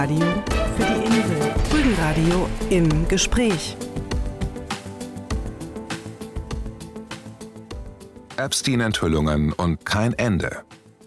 Radio für die Insel. Rügenradio im Gespräch. Epstein-Enthüllungen und kein Ende.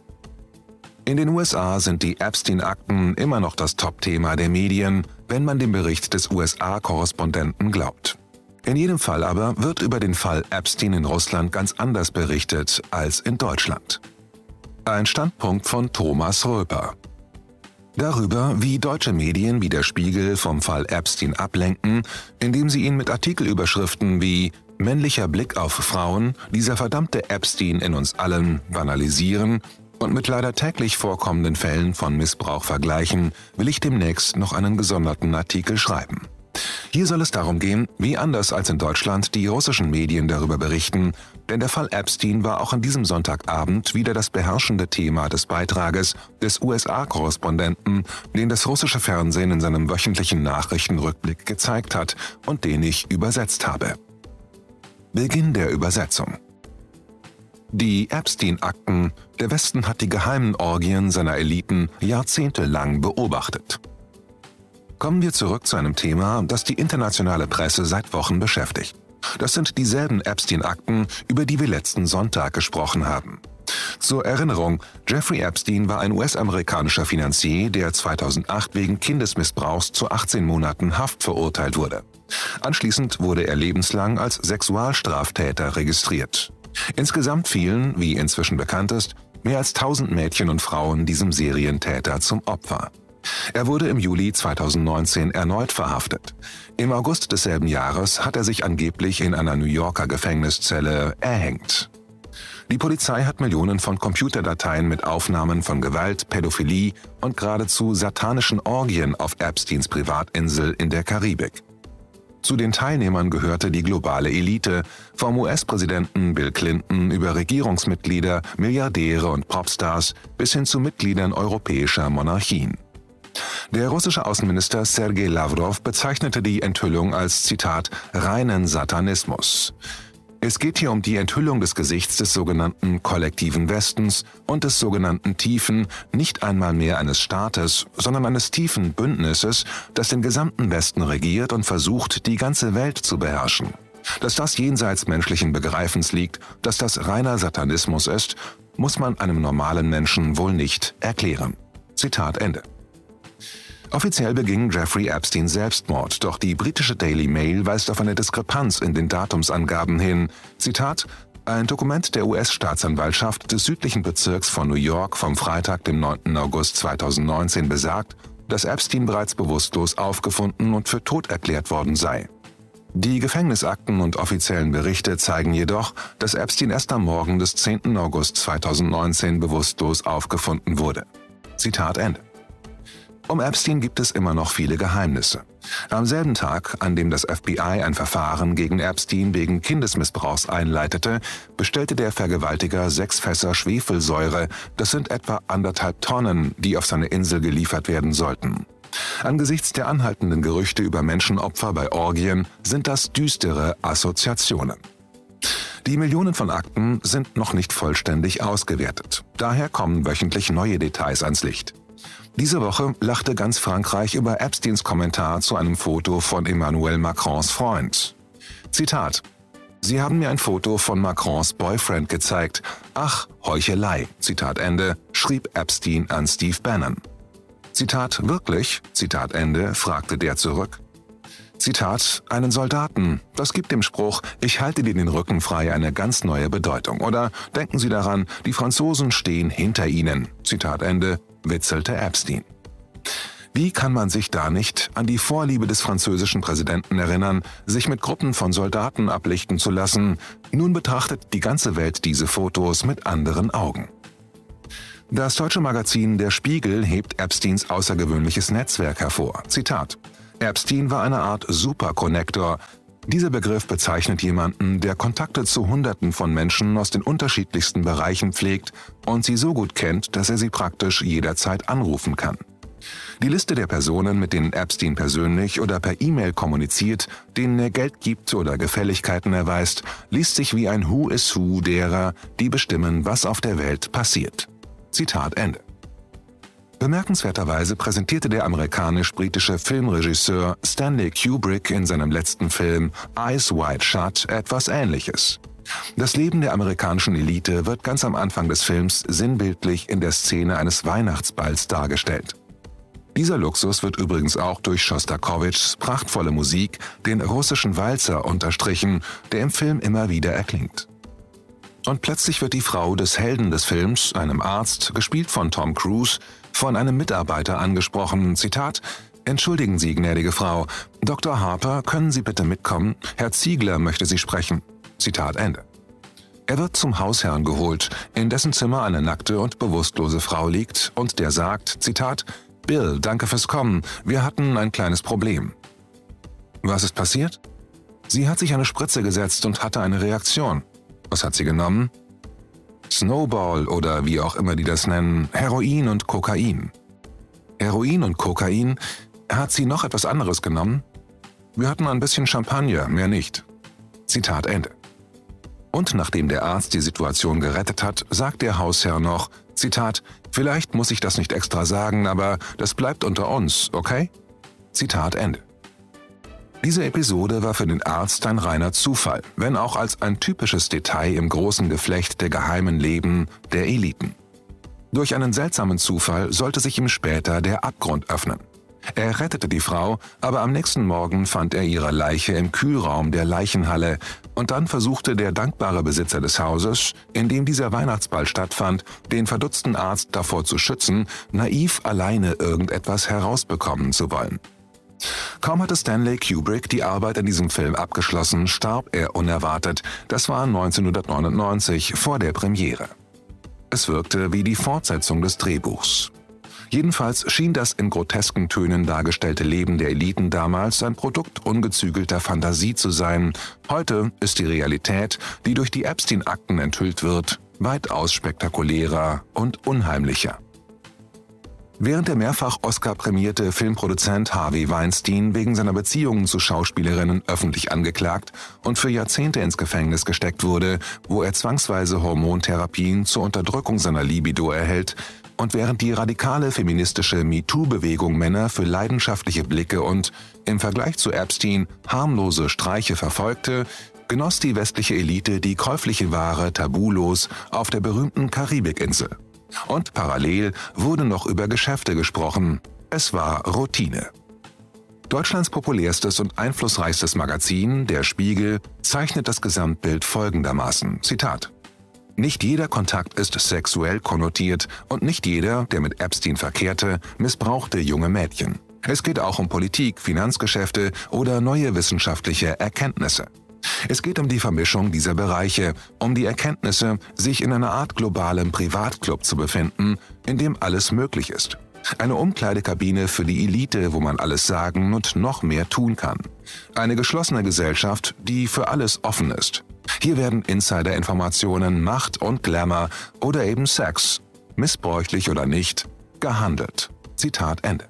In den USA sind die Epstein-Akten immer noch das Top-Thema der Medien, wenn man dem Bericht des USA-Korrespondenten glaubt. In jedem Fall aber wird über den Fall Epstein in Russland ganz anders berichtet als in Deutschland. Ein Standpunkt von Thomas Röper. Darüber, wie deutsche Medien wie der Spiegel vom Fall Epstein ablenken, indem sie ihn mit Artikelüberschriften wie »Männlicher Blick auf Frauen, dieser verdammte Epstein in uns allen« banalisieren und mit leider täglich vorkommenden Fällen von Missbrauch vergleichen, will ich demnächst noch einen gesonderten Artikel schreiben. Hier soll es darum gehen, wie anders als in Deutschland die russischen Medien darüber berichten, denn der Fall Epstein war auch an diesem Sonntagabend wieder das beherrschende Thema des Beitrages des USA-Korrespondenten, den das russische Fernsehen in seinem wöchentlichen Nachrichtenrückblick gezeigt hat und den ich übersetzt habe. Beginn der Übersetzung. Die Epstein-Akten, der Westen hat die geheimen Orgien seiner Eliten jahrzehntelang beobachtet. Kommen wir zurück zu einem Thema, das die internationale Presse seit Wochen beschäftigt. Das sind dieselben Epstein-Akten, über die wir letzten Sonntag gesprochen haben. Zur Erinnerung, Jeffrey Epstein war ein US-amerikanischer Finanzier, der 2008 wegen Kindesmissbrauchs zu 18 Monaten Haft verurteilt wurde. Anschließend wurde er lebenslang als Sexualstraftäter registriert. Insgesamt fielen, wie inzwischen bekannt ist, mehr als 1000 Mädchen und Frauen diesem Serientäter zum Opfer. Er wurde im Juli 2019 erneut verhaftet. Im August desselben Jahres hat er sich angeblich in einer New Yorker Gefängniszelle erhängt. Die Polizei hat Millionen von Computerdateien mit Aufnahmen von Gewalt, Pädophilie und geradezu satanischen Orgien auf Epsteins Privatinsel in der Karibik. Zu den Teilnehmern gehörte die globale Elite, vom US-Präsidenten Bill Clinton über Regierungsmitglieder, Milliardäre und Popstars bis hin zu Mitgliedern europäischer Monarchien. Der russische Außenminister Sergei Lavrov bezeichnete die Enthüllung als, Zitat, reinen Satanismus. Es geht hier um die Enthüllung des Gesichts des sogenannten kollektiven Westens und des sogenannten tiefen, nicht einmal mehr eines Staates, sondern eines tiefen Bündnisses, das den gesamten Westen regiert und versucht, die ganze Welt zu beherrschen. Dass das jenseits menschlichen Begreifens liegt, dass das reiner Satanismus ist, muss man einem normalen Menschen wohl nicht erklären. Zitat Ende. Offiziell beging Jeffrey Epstein Selbstmord, doch die britische Daily Mail weist auf eine Diskrepanz in den Datumsangaben hin. Zitat: Ein Dokument der US-Staatsanwaltschaft des südlichen Bezirks von New York vom Freitag, dem 9. August 2019 besagt, dass Epstein bereits bewusstlos aufgefunden und für tot erklärt worden sei. Die Gefängnisakten und offiziellen Berichte zeigen jedoch, dass Epstein erst am Morgen des 10. August 2019 bewusstlos aufgefunden wurde. Zitat Ende. Um Epstein gibt es immer noch viele Geheimnisse. Am selben Tag, an dem das FBI ein Verfahren gegen Epstein wegen Kindesmissbrauchs einleitete, bestellte der Vergewaltiger 6 Fässer Schwefelsäure, das sind etwa 1,5 Tonnen, die auf seine Insel geliefert werden sollten. Angesichts der anhaltenden Gerüchte über Menschenopfer bei Orgien sind das düstere Assoziationen. Die Millionen von Akten sind noch nicht vollständig ausgewertet. Daher kommen wöchentlich neue Details ans Licht. Diese Woche lachte ganz Frankreich über Epsteins Kommentar zu einem Foto von Emmanuel Macrons Freund. Zitat: Sie haben mir ein Foto von Macrons Boyfriend gezeigt. Ach, Heuchelei, Zitat Ende, schrieb Epstein an Steve Bannon. Zitat: Wirklich? Zitat Ende, fragte der zurück. Zitat: Einen Soldaten, das gibt dem Spruch, ich halte dir den Rücken frei, eine ganz neue Bedeutung. Oder denken Sie daran, die Franzosen stehen hinter Ihnen. Zitat Ende, witzelte Epstein. Wie kann man sich da nicht an die Vorliebe des französischen Präsidenten erinnern, sich mit Gruppen von Soldaten ablichten zu lassen? Nun betrachtet die ganze Welt diese Fotos mit anderen Augen. Das deutsche Magazin Der Spiegel hebt Epsteins außergewöhnliches Netzwerk hervor. Zitat: Epstein war eine Art Superconnector. Dieser Begriff bezeichnet jemanden, der Kontakte zu Hunderten von Menschen aus den unterschiedlichsten Bereichen pflegt und sie so gut kennt, dass er sie praktisch jederzeit anrufen kann. Die Liste der Personen, mit denen Epstein persönlich oder per E-Mail kommuniziert, denen er Geld gibt oder Gefälligkeiten erweist, liest sich wie ein Who is Who derer, die bestimmen, was auf der Welt passiert. Zitat Ende. Bemerkenswerterweise präsentierte der amerikanisch-britische Filmregisseur Stanley Kubrick in seinem letzten Film Eyes Wide Shut etwas Ähnliches. Das Leben der amerikanischen Elite wird ganz am Anfang des Films sinnbildlich in der Szene eines Weihnachtsballs dargestellt. Dieser Luxus wird übrigens auch durch Schostakowitschs prachtvolle Musik, den russischen Walzer, unterstrichen, der im Film immer wieder erklingt. Und plötzlich wird die Frau des Helden des Films, einem Arzt, gespielt von Tom Cruise, von einem Mitarbeiter angesprochen, Zitat: »Entschuldigen Sie, gnädige Frau, Dr. Harper, können Sie bitte mitkommen? Herr Ziegler möchte Sie sprechen.« Zitat Ende. Er wird zum Hausherrn geholt, in dessen Zimmer eine nackte und bewusstlose Frau liegt und der sagt, Zitat: »Bill, danke fürs Kommen, wir hatten ein kleines Problem.« Was ist passiert? Sie hat sich eine Spritze gesetzt und hatte eine Reaktion. Was hat sie genommen? Snowball oder wie auch immer die das nennen, Heroin und Kokain. Heroin und Kokain? Hat sie noch etwas anderes genommen? Wir hatten ein bisschen Champagner, mehr nicht. Zitat Ende. Und nachdem der Arzt die Situation gerettet hat, sagt der Hausherr noch, Zitat: »Vielleicht muss ich das nicht extra sagen, aber das bleibt unter uns, okay?« Zitat Ende. Diese Episode war für den Arzt ein reiner Zufall, wenn auch als ein typisches Detail im großen Geflecht der geheimen Leben der Eliten. Durch einen seltsamen Zufall sollte sich ihm später der Abgrund öffnen. Er rettete die Frau, aber am nächsten Morgen fand er ihre Leiche im Kühlraum der Leichenhalle und dann versuchte der dankbare Besitzer des Hauses, in dem dieser Weihnachtsball stattfand, den verdutzten Arzt davor zu schützen, naiv alleine irgendetwas herausbekommen zu wollen. Kaum hatte Stanley Kubrick die Arbeit an diesem Film abgeschlossen, starb er unerwartet. Das war 1999, vor der Premiere. Es wirkte wie die Fortsetzung des Drehbuchs. Jedenfalls schien das in grotesken Tönen dargestellte Leben der Eliten damals ein Produkt ungezügelter Fantasie zu sein. Heute ist die Realität, die durch die Epstein-Akten enthüllt wird, weitaus spektakulärer und unheimlicher. Während der mehrfach Oscar-prämierte Filmproduzent Harvey Weinstein wegen seiner Beziehungen zu Schauspielerinnen öffentlich angeklagt und für Jahrzehnte ins Gefängnis gesteckt wurde, wo er zwangsweise Hormontherapien zur Unterdrückung seiner Libido erhält, und während die radikale feministische MeToo-Bewegung Männer für leidenschaftliche Blicke und, im Vergleich zu Epstein, harmlose Streiche verfolgte, genoss die westliche Elite die käufliche Ware tabulos auf der berühmten Karibikinsel. Und parallel wurde noch über Geschäfte gesprochen. Es war Routine. Deutschlands populärstes und einflussreichstes Magazin, Der Spiegel, zeichnet das Gesamtbild folgendermaßen, Zitat: »Nicht jeder Kontakt ist sexuell konnotiert und nicht jeder, der mit Epstein verkehrte, missbrauchte junge Mädchen. Es geht auch um Politik, Finanzgeschäfte oder neue wissenschaftliche Erkenntnisse. Es geht um die Vermischung dieser Bereiche, um die Erkenntnisse, sich in einer Art globalem Privatclub zu befinden, in dem alles möglich ist. Eine Umkleidekabine für die Elite, wo man alles sagen und noch mehr tun kann. Eine geschlossene Gesellschaft, die für alles offen ist. Hier werden Insider-Informationen, Macht und Glamour oder eben Sex, missbräuchlich oder nicht, gehandelt.« Zitat Ende.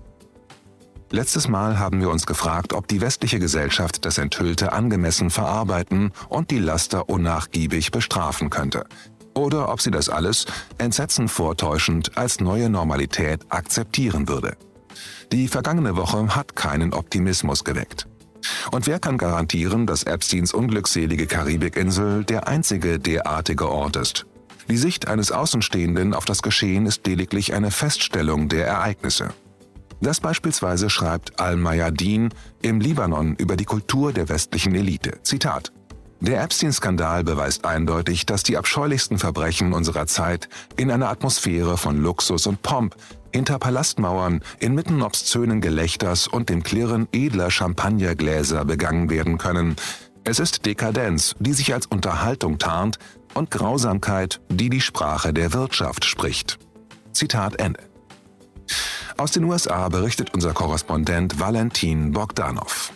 Letztes Mal haben wir uns gefragt, ob die westliche Gesellschaft das Enthüllte angemessen verarbeiten und die Laster unnachgiebig bestrafen könnte. Oder ob sie das alles, Entsetzen vortäuschend, als neue Normalität akzeptieren würde. Die vergangene Woche hat keinen Optimismus geweckt. Und wer kann garantieren, dass Epsteins unglückselige Karibikinsel der einzige derartige Ort ist? Die Sicht eines Außenstehenden auf das Geschehen ist lediglich eine Feststellung der Ereignisse. Das beispielsweise schreibt Al-Mayadeen im Libanon über die Kultur der westlichen Elite. Zitat: »Der Epstein-Skandal beweist eindeutig, dass die abscheulichsten Verbrechen unserer Zeit in einer Atmosphäre von Luxus und Pomp, hinter Palastmauern, inmitten obszönen Gelächters und dem Klirren edler Champagnergläser begangen werden können. Es ist Dekadenz, die sich als Unterhaltung tarnt, und Grausamkeit, die die Sprache der Wirtschaft spricht.« Zitat Ende. Aus den USA berichtet unser Korrespondent Valentin Bogdanov.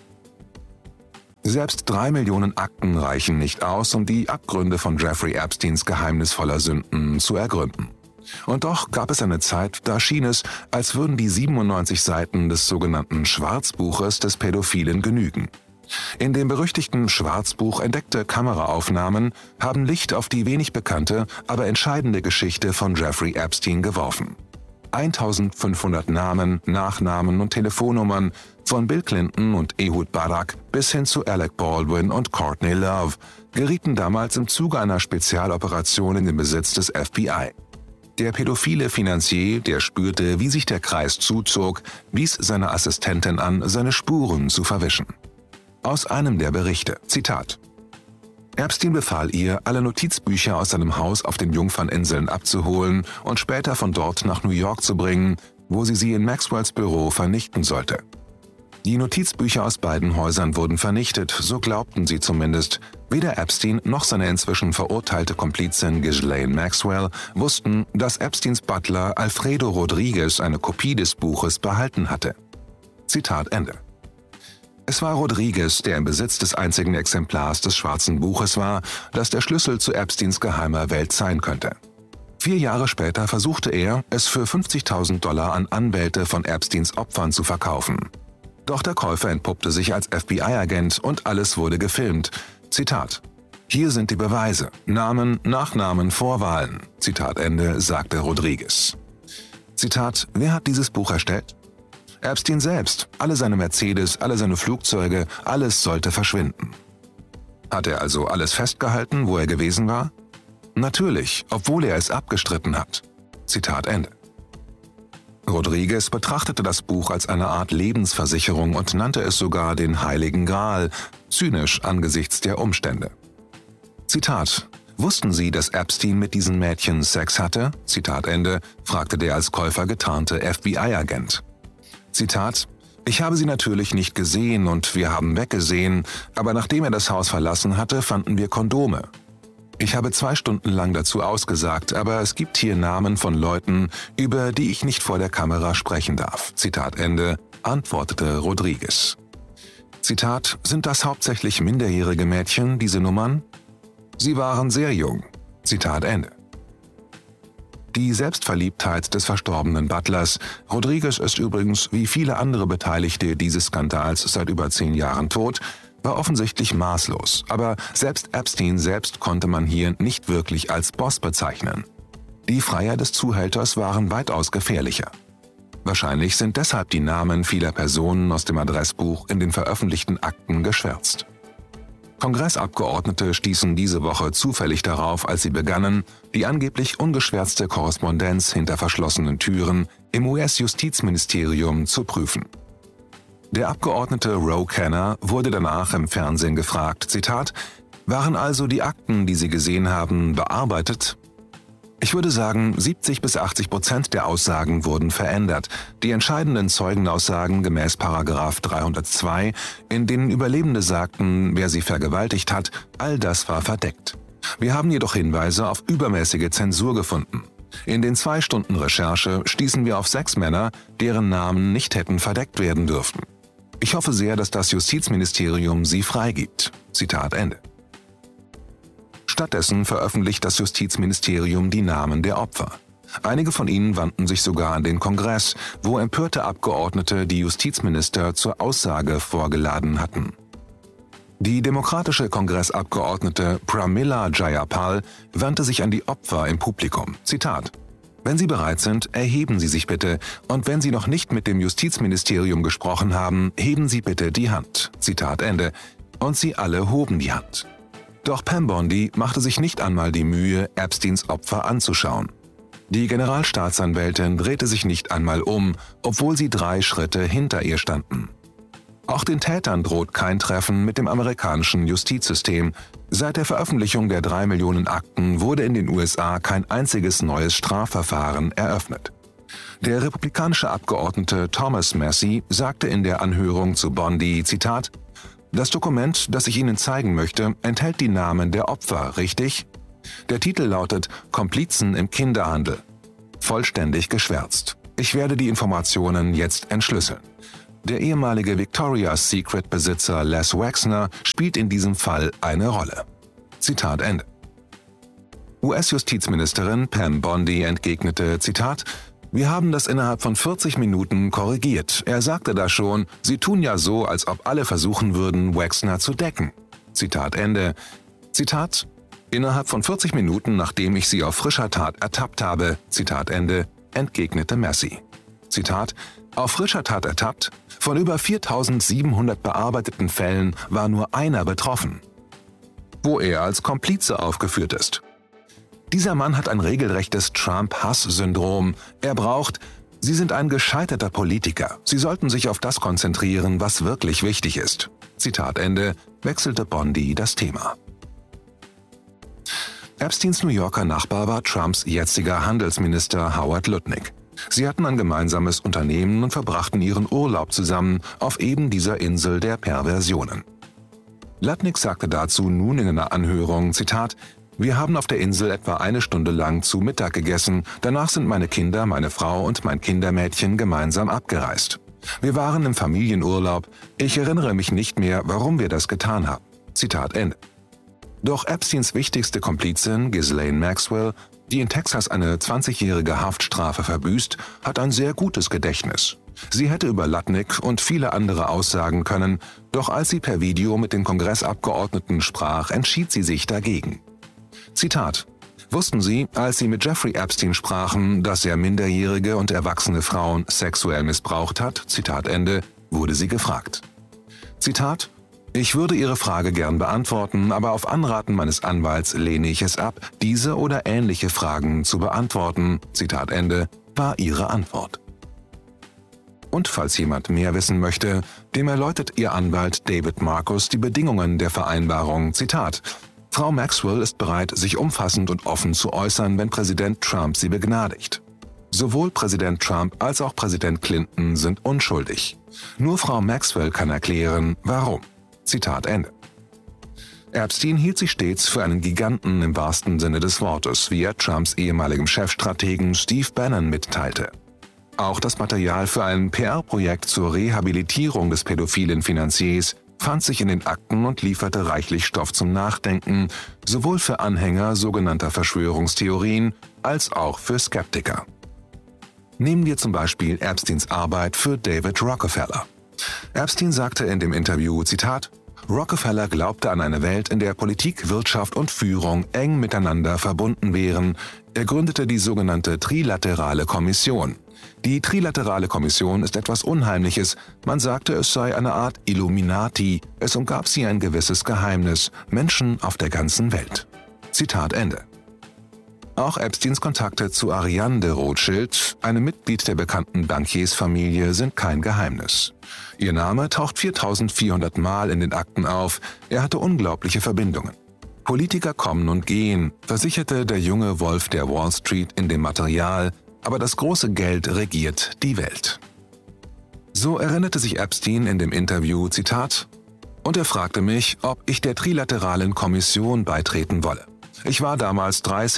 Selbst 3 Millionen Akten reichen nicht aus, um die Abgründe von Jeffrey Epsteins geheimnisvoller Sünden zu ergründen. Und doch gab es eine Zeit, da schien es, als würden die 97 Seiten des sogenannten Schwarzbuches des Pädophilen genügen. In dem berüchtigten Schwarzbuch entdeckte Kameraaufnahmen haben Licht auf die wenig bekannte, aber entscheidende Geschichte von Jeffrey Epstein geworfen. 1500 Namen, Nachnamen und Telefonnummern von Bill Clinton und Ehud Barak bis hin zu Alec Baldwin und Courtney Love gerieten damals im Zuge einer Spezialoperation in den Besitz des FBI. Der pädophile Finanzier, der spürte, wie sich der Kreis zuzog, wies seine Assistentin an, seine Spuren zu verwischen. Aus einem der Berichte, Zitat: Epstein befahl ihr, alle Notizbücher aus seinem Haus auf den Jungferninseln abzuholen und später von dort nach New York zu bringen, wo sie in Maxwells Büro vernichten sollte. Die Notizbücher aus beiden Häusern wurden vernichtet, so glaubten sie zumindest. Weder Epstein noch seine inzwischen verurteilte Komplizin Ghislaine Maxwell wussten, dass Epsteins Butler Alfredo Rodriguez eine Kopie des Buches behalten hatte. Zitat Ende. Es war Rodriguez, der im Besitz des einzigen Exemplars des Schwarzen Buches war, das der Schlüssel zu Epsteins geheimer Welt sein könnte. 4 Jahre später versuchte er, es für $50.000 an Anwälte von Epsteins Opfern zu verkaufen. Doch der Käufer entpuppte sich als FBI-Agent und alles wurde gefilmt. Zitat: Hier sind die Beweise. Namen, Nachnamen, Vorwahlen. Zitat Ende, sagte Rodriguez. Zitat: Wer hat dieses Buch erstellt? Epstein selbst. Alle seine Mercedes, alle seine Flugzeuge, alles sollte verschwinden. Hat er also alles festgehalten, wo er gewesen war? Natürlich, obwohl er es abgestritten hat. Zitat Ende. Rodriguez betrachtete das Buch als eine Art Lebensversicherung und nannte es sogar den Heiligen Gral, zynisch angesichts der Umstände. Zitat: Wussten Sie, dass Epstein mit diesen Mädchen Sex hatte? Zitat Ende, fragte der als Käufer getarnte FBI-Agent. Zitat: Ich habe sie natürlich nicht gesehen und wir haben weggesehen, aber nachdem er das Haus verlassen hatte, fanden wir Kondome. Ich habe 2 Stunden lang dazu ausgesagt, aber es gibt hier Namen von Leuten, über die ich nicht vor der Kamera sprechen darf. Zitat Ende, antwortete Rodriguez. Zitat: Sind das hauptsächlich minderjährige Mädchen, diese Nummern? Sie waren sehr jung. Zitat Ende. Die Selbstverliebtheit des verstorbenen Butlers, Rodriguez ist übrigens wie viele andere Beteiligte dieses Skandals seit über 10 Jahren tot, war offensichtlich maßlos, aber selbst Epstein selbst konnte man hier nicht wirklich als Boss bezeichnen. Die Freier des Zuhälters waren weitaus gefährlicher. Wahrscheinlich sind deshalb die Namen vieler Personen aus dem Adressbuch in den veröffentlichten Akten geschwärzt. Kongressabgeordnete stießen diese Woche zufällig darauf, als sie begannen, die angeblich ungeschwärzte Korrespondenz hinter verschlossenen Türen im US-Justizministerium zu prüfen. Der Abgeordnete Ro Khanna wurde danach im Fernsehen gefragt, Zitat: Waren also die Akten, die Sie gesehen haben, bearbeitet? Ich würde sagen, 70-80% der Aussagen wurden verändert. Die entscheidenden Zeugenaussagen gemäß § 302, in denen Überlebende sagten, wer sie vergewaltigt hat, all das war verdeckt. Wir haben jedoch Hinweise auf übermäßige Zensur gefunden. In den 2 Stunden Recherche stießen wir auf 6 Männer, deren Namen nicht hätten verdeckt werden dürfen. Ich hoffe sehr, dass das Justizministerium sie freigibt. Zitat Ende. Stattdessen veröffentlicht das Justizministerium die Namen der Opfer. Einige von ihnen wandten sich sogar an den Kongress, wo empörte Abgeordnete die Justizminister zur Aussage vorgeladen hatten. Die demokratische Kongressabgeordnete Pramila Jayapal wandte sich an die Opfer im Publikum. Zitat: Wenn Sie bereit sind, erheben Sie sich bitte, und wenn Sie noch nicht mit dem Justizministerium gesprochen haben, heben Sie bitte die Hand. Zitat Ende. Und sie alle hoben die Hand. Doch Pam Bondi machte sich nicht einmal die Mühe, Epsteins Opfer anzuschauen. Die Generalstaatsanwältin drehte sich nicht einmal um, obwohl sie 3 Schritte hinter ihr standen. Auch den Tätern droht kein Treffen mit dem amerikanischen Justizsystem. Seit der Veröffentlichung der 3 Millionen Akten wurde in den USA kein einziges neues Strafverfahren eröffnet. Der republikanische Abgeordnete Thomas Massie sagte in der Anhörung zu Bondi, Zitat: Das Dokument, das ich Ihnen zeigen möchte, enthält die Namen der Opfer, richtig? Der Titel lautet Komplizen im Kinderhandel. Vollständig geschwärzt. Ich werde die Informationen jetzt entschlüsseln. Der ehemalige Victoria's Secret-Besitzer Les Wexner spielt in diesem Fall eine Rolle. Zitat Ende. US-Justizministerin Pam Bondi entgegnete, Zitat: Wir haben das innerhalb von 40 Minuten korrigiert. Er sagte da schon, Sie tun ja so, als ob alle versuchen würden, Wexner zu decken. Zitat Ende. Zitat: Innerhalb von 40 Minuten, nachdem ich sie auf frischer Tat ertappt habe, Zitat Ende, entgegnete Massey. Zitat: Auf frischer Tat ertappt, von über 4.700 bearbeiteten Fällen war nur einer betroffen, wo er als Komplize aufgeführt ist. Dieser Mann hat ein regelrechtes Trump-Hass-Syndrom. Er braucht: Sie sind ein gescheiterter Politiker. Sie sollten sich auf das konzentrieren, was wirklich wichtig ist. Zitat Ende, wechselte Bondi das Thema. Epsteins New Yorker Nachbar war Trumps jetziger Handelsminister Howard Lutnick. Sie hatten ein gemeinsames Unternehmen und verbrachten ihren Urlaub zusammen auf eben dieser Insel der Perversionen. Lutnick sagte dazu nun in einer Anhörung, Zitat: Wir haben auf der Insel etwa 1 Stunde lang zu Mittag gegessen, danach sind meine Kinder, meine Frau und mein Kindermädchen gemeinsam abgereist. Wir waren im Familienurlaub, ich erinnere mich nicht mehr, warum wir das getan haben. Zitat Ende. Doch Epsteins wichtigste Komplizin, Ghislaine Maxwell, die in Texas eine 20-jährige Haftstrafe verbüßt, hat ein sehr gutes Gedächtnis. Sie hätte über Lutnick und viele andere aussagen können, doch als sie per Video mit den Kongressabgeordneten sprach, entschied sie sich dagegen. Zitat: Wussten Sie, als Sie mit Jeffrey Epstein sprachen, dass er minderjährige und erwachsene Frauen sexuell missbraucht hat? Zitat Ende, wurde sie gefragt. Zitat: Ich würde Ihre Frage gern beantworten, aber auf Anraten meines Anwalts lehne ich es ab, diese oder ähnliche Fragen zu beantworten. Zitat Ende, war ihre Antwort. Und falls jemand mehr wissen möchte, dem erläutert ihr Anwalt David Marcus die Bedingungen der Vereinbarung. Zitat: Frau Maxwell ist bereit, sich umfassend und offen zu äußern, wenn Präsident Trump sie begnadigt. Sowohl Präsident Trump als auch Präsident Clinton sind unschuldig. Nur Frau Maxwell kann erklären, warum. Zitat Ende. Epstein hielt sich stets für einen Giganten im wahrsten Sinne des Wortes, wie er Trumps ehemaligem Chefstrategen Steve Bannon mitteilte. Auch das Material für ein PR-Projekt zur Rehabilitierung des pädophilen Finanziers fand sich in den Akten und lieferte reichlich Stoff zum Nachdenken, sowohl für Anhänger sogenannter Verschwörungstheorien als auch für Skeptiker. Nehmen wir zum Beispiel Epsteins Arbeit für David Rockefeller. Epstein sagte in dem Interview, Zitat: Rockefeller glaubte an eine Welt, in der Politik, Wirtschaft und Führung eng miteinander verbunden wären. Er gründete die sogenannte Trilaterale Kommission. Die Trilaterale Kommission ist etwas Unheimliches. Man sagte, es sei eine Art Illuminati. Es umgab sie ein gewisses Geheimnis. Menschen auf der ganzen Welt. Zitat Ende. Auch Epsteins Kontakte zu Ariane de Rothschild, einem Mitglied der bekannten Bankiersfamilie, sind kein Geheimnis. Ihr Name taucht 4.400 Mal in den Akten auf. Er hatte unglaubliche Verbindungen. Politiker kommen und gehen, versicherte der junge Wolf der Wall Street in dem Material, aber das große Geld regiert die Welt. So erinnerte sich Epstein in dem Interview, Zitat: Und er fragte mich, ob ich der Trilateralen Kommission beitreten wolle. Ich war damals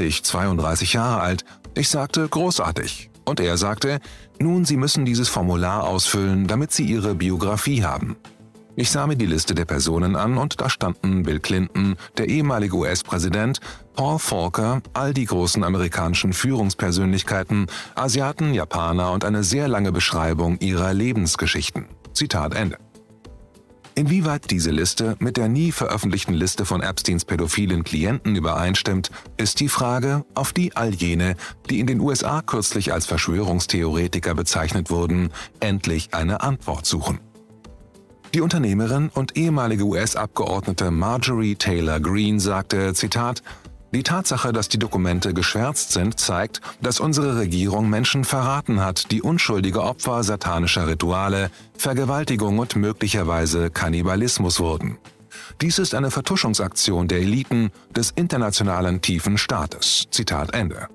32 Jahre alt. Ich sagte, großartig. Und er sagte, nun, Sie müssen dieses Formular ausfüllen, damit Sie Ihre Biografie haben. Ich sah mir die Liste der Personen an und da standen Bill Clinton, der ehemalige US-Präsident, Paul Volcker, all die großen amerikanischen Führungspersönlichkeiten, Asiaten, Japaner und eine sehr lange Beschreibung ihrer Lebensgeschichten. Zitat Ende. Inwieweit diese Liste mit der nie veröffentlichten Liste von Epsteins pädophilen Klienten übereinstimmt, ist die Frage, auf die all jene, die in den USA kürzlich als Verschwörungstheoretiker bezeichnet wurden, endlich eine Antwort suchen. Die Unternehmerin und ehemalige US-Abgeordnete Marjorie Taylor Greene sagte, Zitat: Die Tatsache, dass die Dokumente geschwärzt sind, zeigt, dass unsere Regierung Menschen verraten hat, die unschuldige Opfer satanischer Rituale, Vergewaltigung und möglicherweise Kannibalismus wurden. Dies ist eine Vertuschungsaktion der Eliten des internationalen tiefen Staates. Zitat Ende.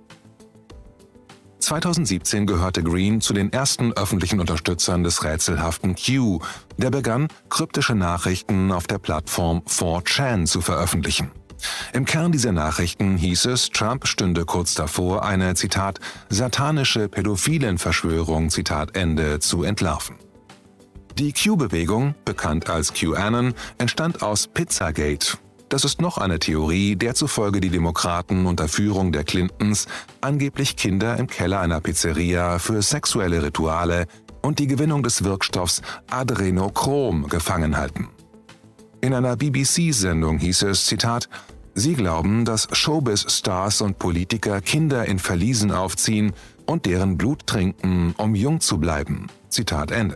2017 gehörte Greene zu den ersten öffentlichen Unterstützern des rätselhaften Q, der begann, kryptische Nachrichten auf der Plattform 4chan zu veröffentlichen. Im Kern dieser Nachrichten hieß es, Trump stünde kurz davor, eine, Zitat, satanische Pädophilenverschwörung, Zitat Ende, zu entlarven. Die Q-Bewegung, bekannt als QAnon, entstand aus Pizzagate. Das ist noch eine Theorie, der zufolge die Demokraten unter Führung der Clintons angeblich Kinder im Keller einer Pizzeria für sexuelle Rituale und die Gewinnung des Wirkstoffs Adrenochrom gefangen halten. In einer BBC-Sendung hieß es, Zitat, Sie glauben, dass Showbiz-Stars und Politiker Kinder in Verliesen aufziehen und deren Blut trinken, um jung zu bleiben. Zitat Ende.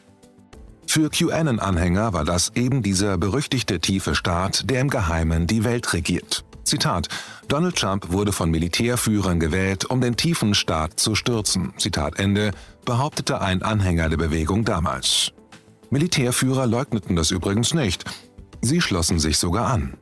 Für QAnon-Anhänger war das eben dieser berüchtigte tiefe Staat, der im Geheimen die Welt regiert. Zitat: Donald Trump wurde von Militärführern gewählt, um den tiefen Staat zu stürzen. Zitat Ende, behauptete ein Anhänger der Bewegung damals. Militärführer leugneten das übrigens nicht. Sie schlossen sich sogar an.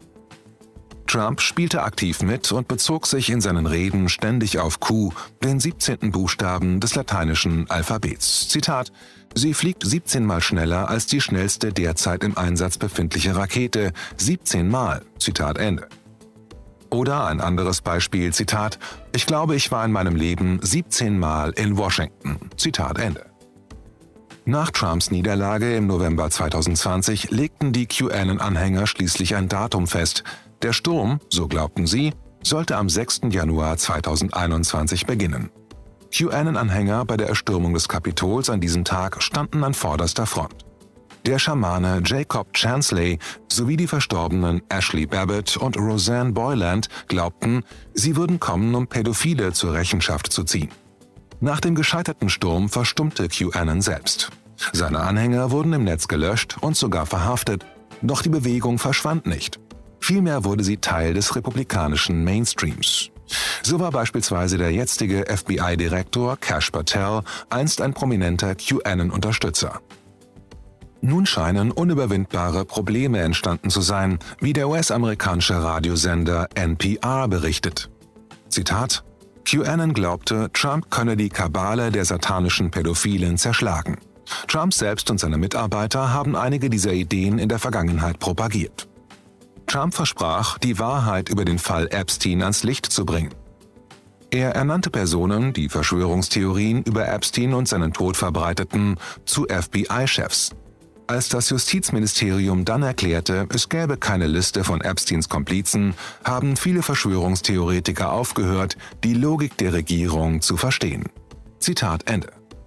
Trump spielte aktiv mit und bezog sich in seinen Reden ständig auf Q, den 17. Buchstaben des lateinischen Alphabets. Zitat: Sie fliegt 17 Mal schneller als die schnellste derzeit im Einsatz befindliche Rakete. 17 Mal. Zitat Ende. Oder ein anderes Beispiel, Zitat: Ich glaube, ich war in meinem Leben 17 Mal in Washington. Zitat Ende. Nach Trumps Niederlage im November 2020 legten die QAnon-Anhänger schließlich ein Datum fest. Der Sturm, so glaubten sie, sollte am 6. Januar 2021 beginnen. QAnon-Anhänger bei der Erstürmung des Kapitols an diesem Tag standen an vorderster Front. Der Schamane Jacob Chansley sowie die verstorbenen Ashley Babbitt und Roseanne Boyland glaubten, sie würden kommen, um Pädophile zur Rechenschaft zu ziehen. Nach dem gescheiterten Sturm verstummte QAnon selbst. Seine Anhänger wurden im Netz gelöscht und sogar verhaftet, doch die Bewegung verschwand nicht. Vielmehr wurde sie Teil des republikanischen Mainstreams. So war beispielsweise der jetzige FBI-Direktor Kash Patel einst ein prominenter QAnon-Unterstützer. Nun scheinen unüberwindbare Probleme entstanden zu sein, wie der US-amerikanische Radiosender NPR berichtet. Zitat: QAnon glaubte, Trump könne die Kabale der satanischen Pädophilen zerschlagen. Trump selbst und seine Mitarbeiter haben einige dieser Ideen in der Vergangenheit propagiert. Trump versprach, die Wahrheit über den Fall Epstein ans Licht zu bringen. Er ernannte Personen, die Verschwörungstheorien über Epstein und seinen Tod verbreiteten, zu FBI-Chefs. Als das Justizministerium dann erklärte, es gäbe keine Liste von Epsteins Komplizen, haben viele Verschwörungstheoretiker aufgehört, die Logik der Regierung zu verstehen. Zitat Ende.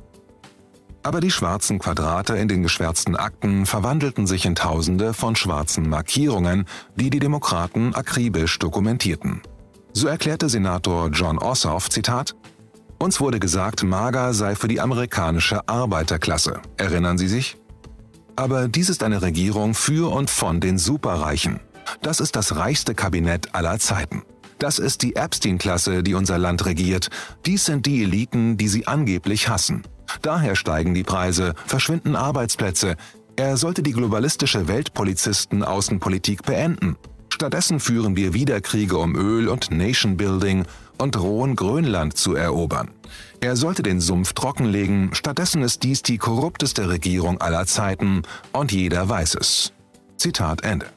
Aber die schwarzen Quadrate in den geschwärzten Akten verwandelten sich in Tausende von schwarzen Markierungen, die die Demokraten akribisch dokumentierten. So erklärte Senator Jon Ossoff, Zitat: Uns wurde gesagt, MAGA sei für die amerikanische Arbeiterklasse. Erinnern Sie sich? Aber dies ist eine Regierung für und von den Superreichen. Das ist das reichste Kabinett aller Zeiten. Das ist die Epstein-Klasse, die unser Land regiert. Dies sind die Eliten, die sie angeblich hassen. Daher steigen die Preise, verschwinden Arbeitsplätze. Er sollte die globalistische Weltpolizisten-Außenpolitik beenden. Stattdessen führen wir wieder Kriege um Öl und Nation-Building und drohen Grönland zu erobern. Er sollte den Sumpf trockenlegen, stattdessen ist dies die korrupteste Regierung aller Zeiten und jeder weiß es. Zitat Ende.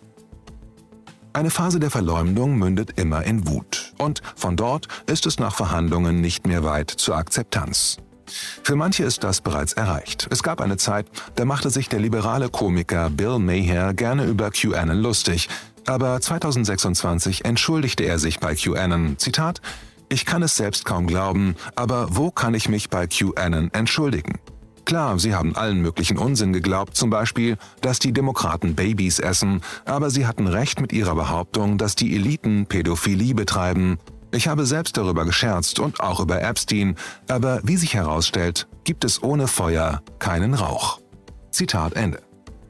Eine Phase der Verleumdung mündet immer in Wut und von dort ist es nach Verhandlungen nicht mehr weit zur Akzeptanz. Für manche ist das bereits erreicht. Es gab eine Zeit, da machte sich der liberale Komiker Bill Maher gerne über QAnon lustig, aber 2026 entschuldigte er sich bei QAnon, Zitat: Ich kann es selbst kaum glauben, aber wo kann ich mich bei QAnon entschuldigen? Klar, sie haben allen möglichen Unsinn geglaubt, zum Beispiel, dass die Demokraten Babys essen, aber sie hatten recht mit ihrer Behauptung, dass die Eliten Pädophilie betreiben. Ich habe selbst darüber gescherzt und auch über Epstein, aber wie sich herausstellt, gibt es ohne Feuer keinen Rauch. Zitat Ende.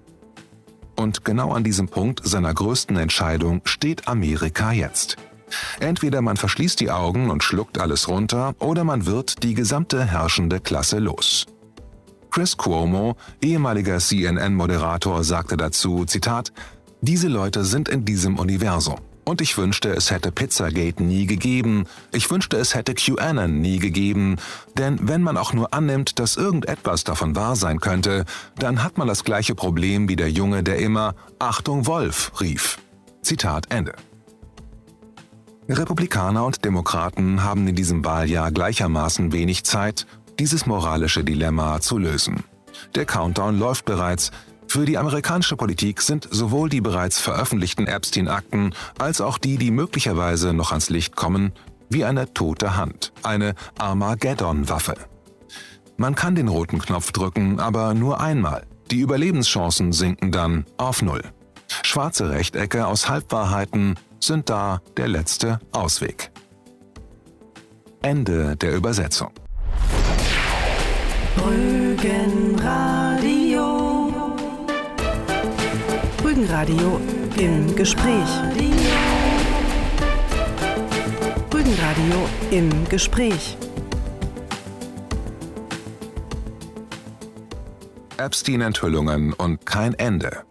Und genau an diesem Punkt seiner größten Entscheidung steht Amerika jetzt. Entweder man verschließt die Augen und schluckt alles runter, oder man wird die gesamte herrschende Klasse los. Chris Cuomo, ehemaliger CNN-Moderator, sagte dazu, Zitat: Diese Leute sind in diesem Universum. Und ich wünschte, es hätte Pizzagate nie gegeben. Ich wünschte, es hätte QAnon nie gegeben. Denn wenn man auch nur annimmt, dass irgendetwas davon wahr sein könnte, dann hat man das gleiche Problem wie der Junge, der immer »Achtung Wolf« rief. Zitat Ende. Republikaner und Demokraten haben in diesem Wahljahr gleichermaßen wenig Zeit, dieses moralische Dilemma zu lösen. Der Countdown läuft bereits. Für die amerikanische Politik sind sowohl die bereits veröffentlichten Epstein-Akten als auch die, die möglicherweise noch ans Licht kommen, wie eine tote Hand, eine Armageddon-Waffe. Man kann den roten Knopf drücken, aber nur einmal. Die Überlebenschancen sinken dann auf Null. Schwarze Rechtecke aus Halbwahrheiten sind da der letzte Ausweg. Ende der Übersetzung. Rügenradio. Rügenradio im Gespräch. Rügenradio im Gespräch. Epstein-Enthüllungen und kein Ende.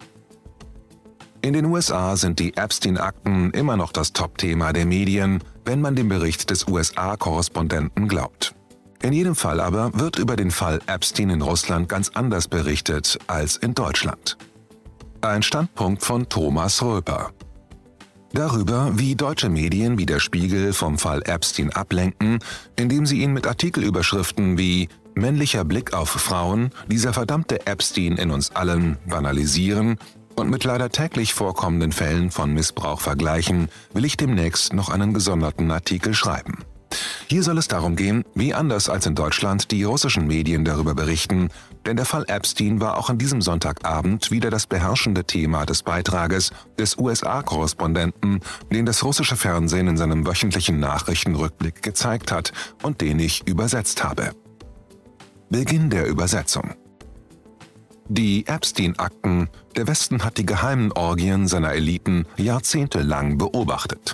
In den USA sind die Epstein-Akten immer noch das Top-Thema der Medien, wenn man dem Bericht des USA-Korrespondenten glaubt. In jedem Fall aber wird über den Fall Epstein in Russland ganz anders berichtet als in Deutschland. Ein Standpunkt von Thomas Röper. Darüber, wie deutsche Medien wie der Spiegel vom Fall Epstein ablenken, indem sie ihn mit Artikelüberschriften wie »Männlicher Blick auf Frauen, dieser verdammte Epstein in uns allen« banalisieren und mit leider täglich vorkommenden Fällen von Missbrauch vergleichen, will ich demnächst noch einen gesonderten Artikel schreiben. Hier soll es darum gehen, wie anders als in Deutschland die russischen Medien darüber berichten, denn der Fall Epstein war auch an diesem Sonntagabend wieder das beherrschende Thema des Beitrages des USA-Korrespondenten, den das russische Fernsehen in seinem wöchentlichen Nachrichtenrückblick gezeigt hat und den ich übersetzt habe. Beginn der Übersetzung. Die Epstein-Akten, der Westen hat die geheimen Orgien seiner Eliten jahrzehntelang beobachtet.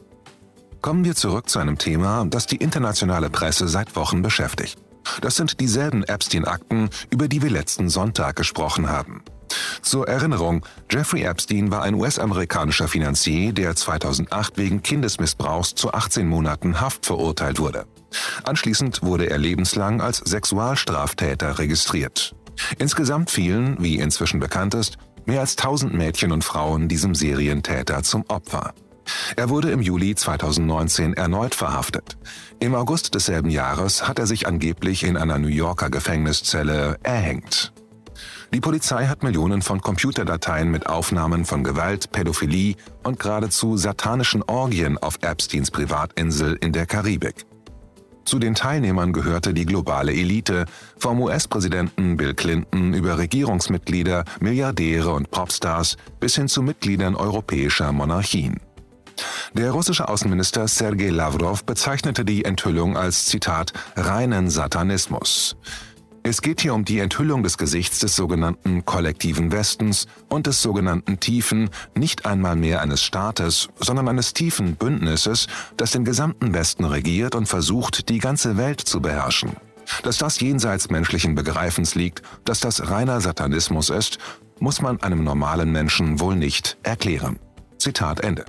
Kommen wir zurück zu einem Thema, das die internationale Presse seit Wochen beschäftigt. Das sind dieselben Epstein-Akten, über die wir letzten Sonntag gesprochen haben. Zur Erinnerung, Jeffrey Epstein war ein US-amerikanischer Finanzier, der 2008 wegen Kindesmissbrauchs zu 18 Monaten Haft verurteilt wurde. Anschließend wurde er lebenslang als Sexualstraftäter registriert. Insgesamt fielen, wie inzwischen bekannt ist, mehr als 1000 Mädchen und Frauen diesem Serientäter zum Opfer. Er wurde im Juli 2019 erneut verhaftet. Im August desselben Jahres hat er sich angeblich in einer New Yorker Gefängniszelle erhängt. Die Polizei hat Millionen von Computerdateien mit Aufnahmen von Gewalt, Pädophilie und geradezu satanischen Orgien auf Epsteins Privatinsel in der Karibik. Zu den Teilnehmern gehörte die globale Elite, vom US-Präsidenten Bill Clinton über Regierungsmitglieder, Milliardäre und Popstars bis hin zu Mitgliedern europäischer Monarchien. Der russische Außenminister Sergei Lavrov bezeichnete die Enthüllung als, Zitat, reinen Satanismus. Es geht hier um die Enthüllung des Gesichts des sogenannten kollektiven Westens und des sogenannten tiefen, nicht einmal mehr eines Staates, sondern eines tiefen Bündnisses, das den gesamten Westen regiert und versucht, die ganze Welt zu beherrschen. Dass das jenseits menschlichen Begreifens liegt, dass das reiner Satanismus ist, muss man einem normalen Menschen wohl nicht erklären. Zitat Ende.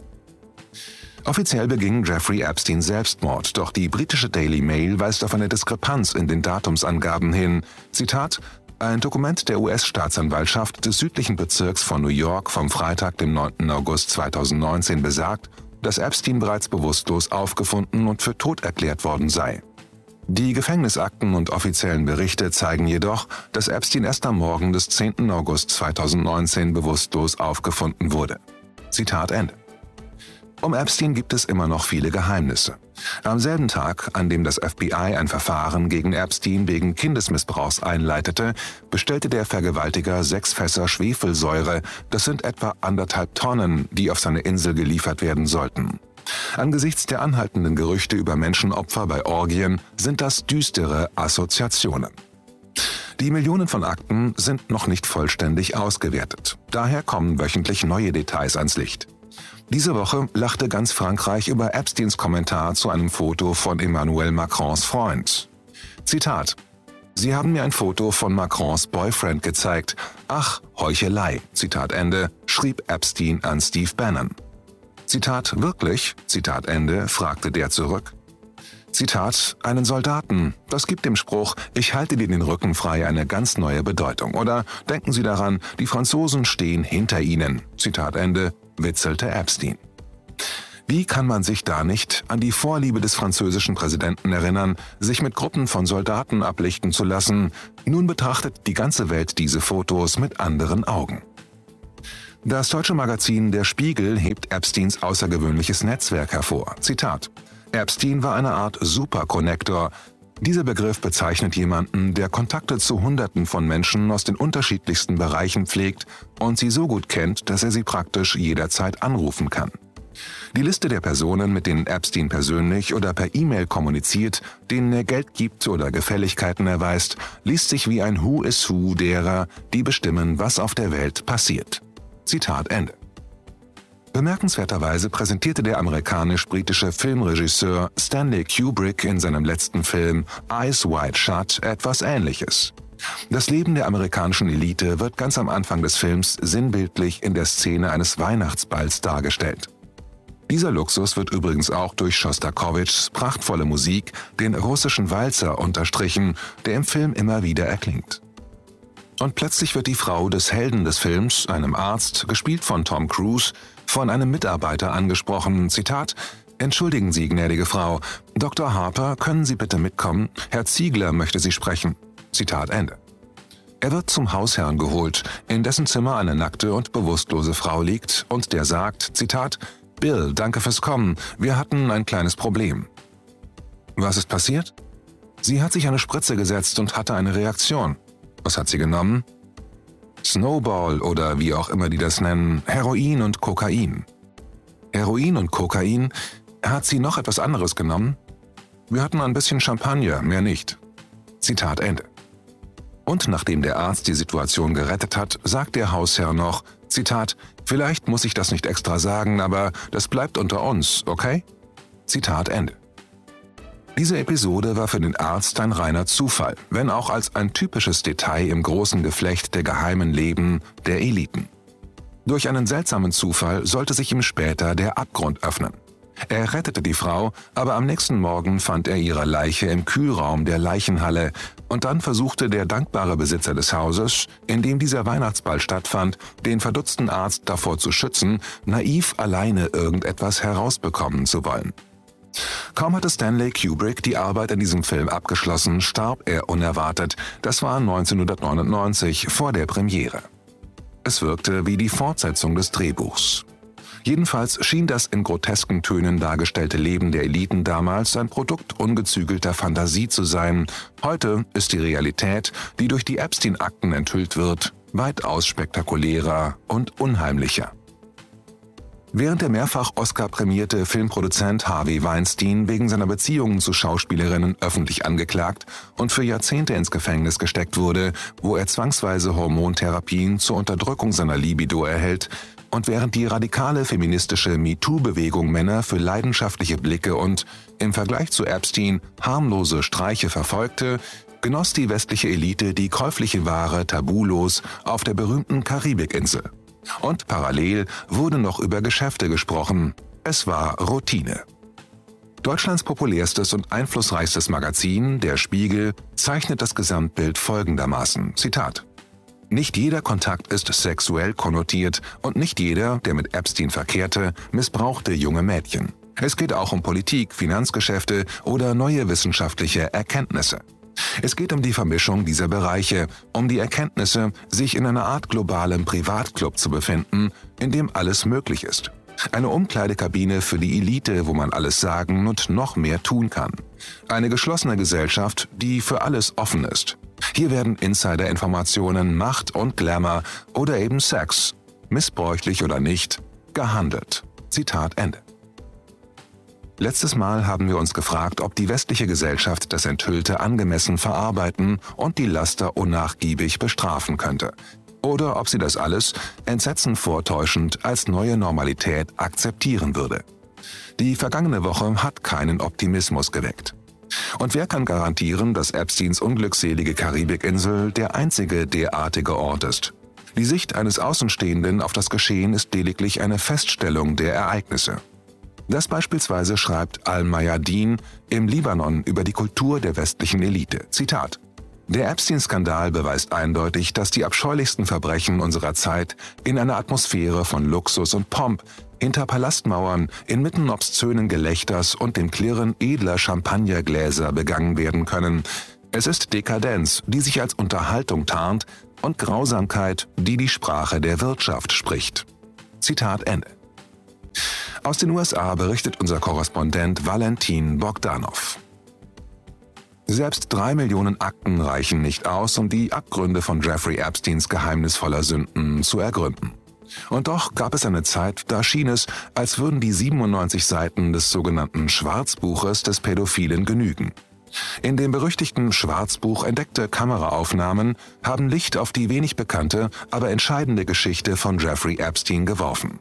Offiziell beging Jeffrey Epstein Selbstmord, doch die britische Daily Mail weist auf eine Diskrepanz in den Datumsangaben hin. Zitat: Ein Dokument der US-Staatsanwaltschaft des südlichen Bezirks von New York vom Freitag, dem 9. August 2019 besagt, dass Epstein bereits bewusstlos aufgefunden und für tot erklärt worden sei. Die Gefängnisakten und offiziellen Berichte zeigen jedoch, dass Epstein erst am Morgen des 10. August 2019 bewusstlos aufgefunden wurde. Zitat Ende. Um Epstein gibt es immer noch viele Geheimnisse. Am selben Tag, an dem das FBI ein Verfahren gegen Epstein wegen Kindesmissbrauchs einleitete, bestellte der Vergewaltiger 6 Fässer Schwefelsäure, das sind etwa 1,5 Tonnen, die auf seine Insel geliefert werden sollten. Angesichts der anhaltenden Gerüchte über Menschenopfer bei Orgien sind das düstere Assoziationen. Die Millionen von Akten sind noch nicht vollständig ausgewertet. Daher kommen wöchentlich neue Details ans Licht. Diese Woche lachte ganz Frankreich über Epsteins Kommentar zu einem Foto von Emmanuel Macrons Freund. Zitat: Sie haben mir ein Foto von Macrons Boyfriend gezeigt. Ach, Heuchelei, Zitat Ende, schrieb Epstein an Steve Bannon. Zitat: Wirklich? Zitat Ende, fragte der zurück. Zitat: Einen Soldaten, das gibt dem Spruch, ich halte dir den Rücken frei, eine ganz neue Bedeutung. Oder denken Sie daran, die Franzosen stehen hinter Ihnen. Zitat Ende, witzelte Epstein. Wie kann man sich da nicht an die Vorliebe des französischen Präsidenten erinnern, sich mit Gruppen von Soldaten ablichten zu lassen? Nun betrachtet die ganze Welt diese Fotos mit anderen Augen. Das deutsche Magazin Der Spiegel hebt Epsteins außergewöhnliches Netzwerk hervor. Zitat: Epstein war eine Art Superkonnektor. Dieser Begriff bezeichnet jemanden, der Kontakte zu Hunderten von Menschen aus den unterschiedlichsten Bereichen pflegt und sie so gut kennt, dass er sie praktisch jederzeit anrufen kann. Die Liste der Personen, mit denen Epstein persönlich oder per E-Mail kommuniziert, denen er Geld gibt oder Gefälligkeiten erweist, liest sich wie ein Who is Who derer, die bestimmen, was auf der Welt passiert. Zitat Ende. Bemerkenswerterweise präsentierte der amerikanisch-britische Filmregisseur Stanley Kubrick in seinem letzten Film Eyes Wide Shut etwas Ähnliches. Das Leben der amerikanischen Elite wird ganz am Anfang des Films sinnbildlich in der Szene eines Weihnachtsballs dargestellt. Dieser Luxus wird übrigens auch durch Schostakowitschs prachtvolle Musik, den russischen Walzer, unterstrichen, der im Film immer wieder erklingt. Und plötzlich wird die Frau des Helden des Films, einem Arzt, gespielt von Tom Cruise, von einem Mitarbeiter angesprochen, Zitat, »Entschuldigen Sie, gnädige Frau, Dr. Harper, können Sie bitte mitkommen? Herr Ziegler möchte Sie sprechen.« Zitat Ende. Er wird zum Hausherrn geholt, in dessen Zimmer eine nackte und bewusstlose Frau liegt und der sagt, Zitat, »Bill, danke fürs Kommen, wir hatten ein kleines Problem.« Was ist passiert? Sie hat sich eine Spritze gesetzt und hatte eine Reaktion. Was hat sie genommen? Snowball oder wie auch immer die das nennen, Heroin und Kokain. Heroin und Kokain? Hat sie noch etwas anderes genommen? Wir hatten ein bisschen Champagner, mehr nicht. Zitat Ende. Und nachdem der Arzt die Situation gerettet hat, sagt der Hausherr noch, Zitat, »Vielleicht muss ich das nicht extra sagen, aber das bleibt unter uns, okay?« Zitat Ende. Diese Episode war für den Arzt ein reiner Zufall, wenn auch als ein typisches Detail im großen Geflecht der geheimen Leben der Eliten. Durch einen seltsamen Zufall sollte sich ihm später der Abgrund öffnen. Er rettete die Frau, aber am nächsten Morgen fand er ihre Leiche im Kühlraum der Leichenhalle und dann versuchte der dankbare Besitzer des Hauses, in dem dieser Weihnachtsball stattfand, den verdutzten Arzt davor zu schützen, naiv alleine irgendetwas herausbekommen zu wollen. Kaum hatte Stanley Kubrick die Arbeit an diesem Film abgeschlossen, starb er unerwartet. Das war 1999 vor der Premiere. Es wirkte wie die Fortsetzung des Drehbuchs. Jedenfalls schien das in grotesken Tönen dargestellte Leben der Eliten damals ein Produkt ungezügelter Fantasie zu sein. Heute ist die Realität, die durch die Epstein-Akten enthüllt wird, weitaus spektakulärer und unheimlicher. Während der mehrfach Oscar-prämierte Filmproduzent Harvey Weinstein wegen seiner Beziehungen zu Schauspielerinnen öffentlich angeklagt und für Jahrzehnte ins Gefängnis gesteckt wurde, wo er zwangsweise Hormontherapien zur Unterdrückung seiner Libido erhält, und während die radikale feministische MeToo-Bewegung Männer für leidenschaftliche Blicke und, im Vergleich zu Epstein, harmlose Streiche verfolgte, genoss die westliche Elite die käufliche Ware tabulos auf der berühmten Karibikinsel. Und parallel wurde noch über Geschäfte gesprochen. Es war Routine. Deutschlands populärstes und einflussreichstes Magazin, Der Spiegel, zeichnet das Gesamtbild folgendermaßen, Zitat, »Nicht jeder Kontakt ist sexuell konnotiert und nicht jeder, der mit Epstein verkehrte, missbrauchte junge Mädchen. Es geht auch um Politik, Finanzgeschäfte oder neue wissenschaftliche Erkenntnisse. Es geht um die Vermischung dieser Bereiche, um die Erkenntnisse, sich in einer Art globalem Privatclub zu befinden, in dem alles möglich ist. Eine Umkleidekabine für die Elite, wo man alles sagen und noch mehr tun kann. Eine geschlossene Gesellschaft, die für alles offen ist. Hier werden Insider-Informationen, Macht und Glamour oder eben Sex, missbräuchlich oder nicht, gehandelt.« Zitat Ende. Letztes Mal haben wir uns gefragt, ob die westliche Gesellschaft das Enthüllte angemessen verarbeiten und die Laster unnachgiebig bestrafen könnte. Oder ob sie das alles, Entsetzen vortäuschend, als neue Normalität akzeptieren würde. Die vergangene Woche hat keinen Optimismus geweckt. Und wer kann garantieren, dass Epsteins unglückselige Karibikinsel der einzige derartige Ort ist? Die Sicht eines Außenstehenden auf das Geschehen ist lediglich eine Feststellung der Ereignisse. Das beispielsweise schreibt Al-Mayadeen im Libanon über die Kultur der westlichen Elite. Zitat: Der Epstein-Skandal beweist eindeutig, dass die abscheulichsten Verbrechen unserer Zeit in einer Atmosphäre von Luxus und Pomp, hinter Palastmauern, inmitten obszönen Gelächters und dem Klirren edler Champagnergläser begangen werden können. Es ist Dekadenz, die sich als Unterhaltung tarnt, und Grausamkeit, die die Sprache der Wirtschaft spricht. Zitat Ende. Aus den USA berichtet unser Korrespondent Valentin Bogdanov. Selbst 3 Millionen Akten reichen nicht aus, um die Abgründe von Jeffrey Epsteins geheimnisvoller Sünden zu ergründen. Und doch gab es eine Zeit, da schien es, als würden die 97 Seiten des sogenannten Schwarzbuches des Pädophilen genügen. In dem berüchtigten Schwarzbuch entdeckte Kameraaufnahmen haben Licht auf die wenig bekannte, aber entscheidende Geschichte von Jeffrey Epstein geworfen.